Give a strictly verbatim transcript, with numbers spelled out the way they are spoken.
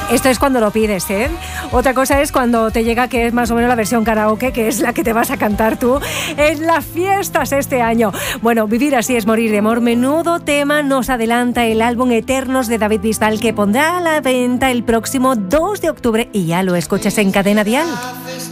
Esto es cuando lo pides, ¿eh? Otra cosa es cuando te llega, que es más o menos la versión karaoke, que es la que te vas a cantar tú en las fiestas este año. Bueno, Vivir así es morir de amor. Menudo tema nos adelanta el álbum Eternos de David Bisbal, que pondrá a la venta el próximo dos de octubre y ya lo escuchas en Cadena Dial.